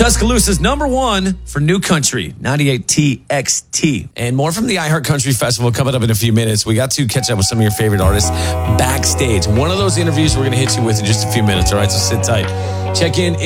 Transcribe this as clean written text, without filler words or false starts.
Tuscaloosa's number one for New Country, 98 TXT. And more from the iHeart Country Festival coming up in a few minutes. We got to catch up with some of your favorite artists backstage. One of those interviews we're going to hit you with in just a few minutes, all right? So sit tight. Check in